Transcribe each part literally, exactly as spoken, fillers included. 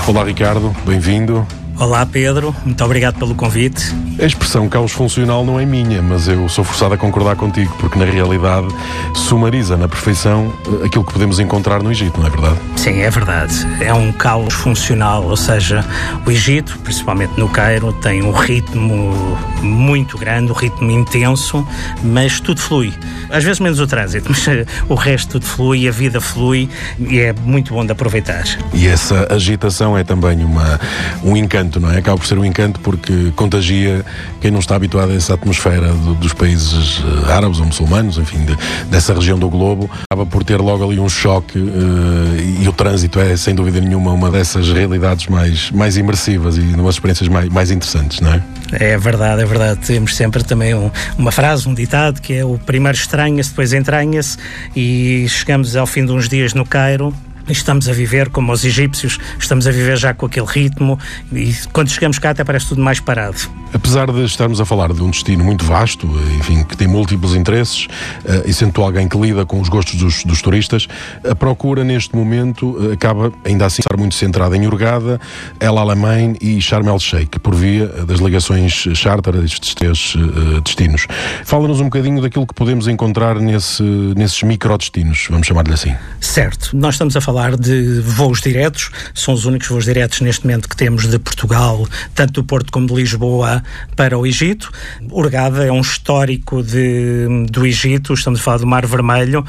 Olá Ricardo, bem-vindo. Olá Pedro, muito obrigado pelo convite. A expressão caos funcional não é minha, mas eu sou forçado a concordar contigo, porque na realidade sumariza na perfeição aquilo que podemos encontrar no Egito, não é verdade? Sim, é verdade. É um caos funcional, ou seja, o Egito, principalmente no Cairo, tem um ritmo muito grande, um ritmo intenso, mas tudo flui. Às vezes menos o trânsito, mas o resto tudo flui, a vida flui e é muito bom de aproveitar. E essa agitação é também uma, um encanto, não é? Acaba por ser um encanto porque contagia quem não está habituado a essa atmosfera do, dos países uh, árabes ou muçulmanos, enfim, de, dessa região do globo. Acaba por ter logo ali um choque uh, e o trânsito é, sem dúvida nenhuma, uma dessas realidades mais, mais imersivas e umas experiências mais, mais interessantes, não é? É verdade, é verdade. Temos sempre também um, uma frase, um ditado, que é: o primeiro estranha-se, depois entranha-se, e chegamos ao fim de uns dias no Cairo. Estamos a viver como os egípcios, estamos a viver já com aquele ritmo e quando chegamos cá até parece tudo mais parado. Apesar de estarmos a falar de um destino muito vasto, enfim, que tem múltiplos interesses, uh, e sendo tu alguém que lida com os gostos dos, dos turistas, a procura neste momento uh, acaba ainda assim estar muito centrada em Hurghada, El Alamein e Sharm el Sheikh, por via das ligações charter a estes três uh, destinos. Fala-nos um bocadinho daquilo que podemos encontrar nesse, nesses microdestinos, vamos chamar-lhe assim. Certo, nós estamos a falar de voos diretos, são os únicos voos diretos neste momento que temos de Portugal, tanto do Porto como de Lisboa, para o Egito. Hurghada é um histórico de, do Egito, estamos a falar do Mar Vermelho,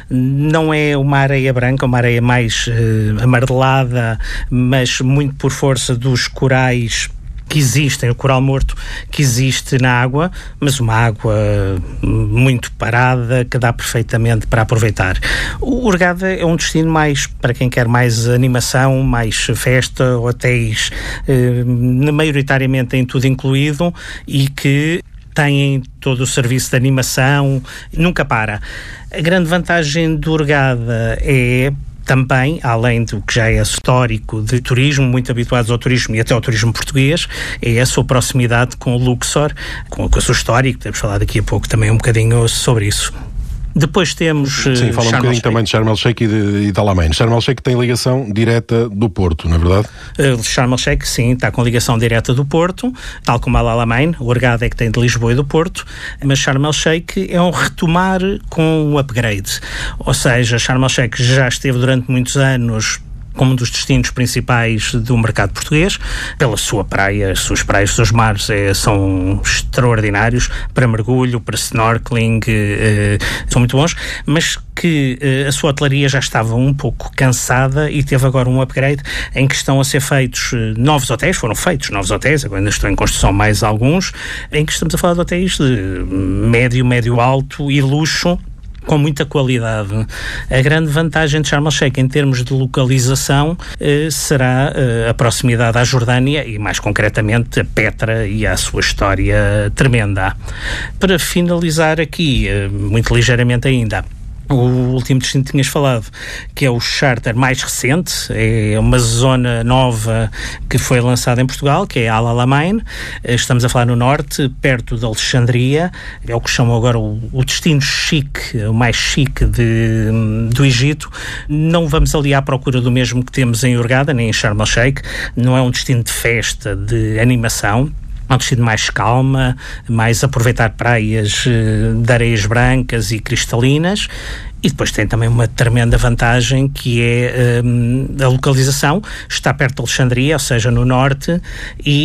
não é uma areia branca, uma areia mais uh, amarelada, mas muito por força dos corais que existem, o coral morto que existe na água, mas uma água muito parada, que dá perfeitamente para aproveitar. O Hurghada é um destino mais para quem quer mais animação, mais festa, hotéis, eh, maioritariamente tem tudo incluído e que têm todo o serviço de animação, nunca para. A grande vantagem do Hurghada é também, além do que já é histórico de turismo, muito habituados ao turismo e até ao turismo português, é a sua proximidade com o Luxor, com, com a sua história, e podemos falar daqui a pouco também um bocadinho sobre isso. Depois temos... Sim, fala um bocadinho também de Sharm el Sheikh e de, e de Alamein. Sharm el Sheikh tem ligação direta do Porto, não é verdade? Uh, Sharm el Sheikh, sim, está com ligação direta do Porto, tal como Al Alamein. O Hurghada é que tem de Lisboa e do Porto, mas Sharm el Sheikh é um retomar com um upgrade. Ou seja, Sharm el Sheikh já esteve durante muitos anos como um dos destinos principais do mercado português, pela sua praia, as suas praias, os seus mares é, são extraordinários para mergulho, para snorkeling, é, são muito bons, mas que é, a sua hotelaria já estava um pouco cansada e teve agora um upgrade em que estão a ser feitos novos hotéis, foram feitos novos hotéis, agora ainda estão em construção mais alguns, em que estamos a falar de hotéis de médio, médio alto e luxo, com muita qualidade. A grande vantagem de Sharm el Sheikh em termos de localização eh, será eh, a proximidade à Jordânia e mais concretamente a Petra e à sua história tremenda. Para finalizar aqui, eh, muito ligeiramente ainda, o último destino que tinhas falado, que é o charter mais recente, é uma zona nova que foi lançada em Portugal, que é Al Alamein. Estamos a falar no norte, perto de Alexandria, é o que chamam agora o, o destino chique, o mais chique de, do Egito. Não vamos ali à procura do mesmo que temos em Hurghada, nem em Sharm el Sheikh, não é um destino de festa, de animação. É um destino mais calma, mais aproveitar praias de areias brancas e cristalinas, e depois tem também uma tremenda vantagem que é um, a localização, está perto de Alexandria, ou seja, no norte, e